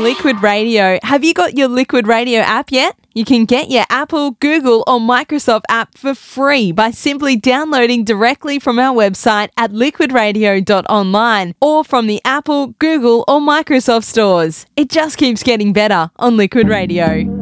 Liquid Radio. Have you got your Liquid Radio app yet? You can get your Apple, Google or Microsoft app for free by simply downloading directly from our website at liquidradio.online or from the Apple, Google or Microsoft stores. It just keeps getting better on Liquid Radio.